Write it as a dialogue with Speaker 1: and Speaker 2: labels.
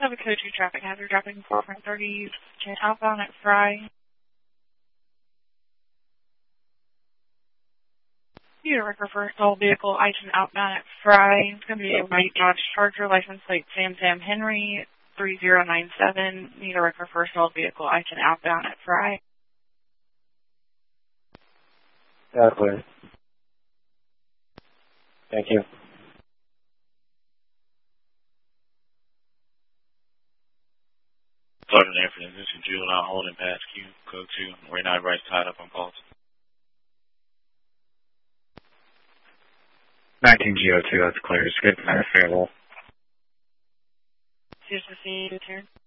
Speaker 1: have a code 2 traffic hazard dropping 4.30 outbound at Fry. You record for all vehicle item outbound at Fry. It's going to be a white Dodge Charger, license plate Sam Henry 3097. Need a record for all vehicle item outbound at Fry.
Speaker 2: Yeah, clear. Thank you.
Speaker 3: 11 afternoon, this is juvenile holding pass Q, code 2. Right now, everybody's tied up on calls.
Speaker 2: 19GO2, that's clear. It's good. Fairwell.
Speaker 1: Here's the scene, turn.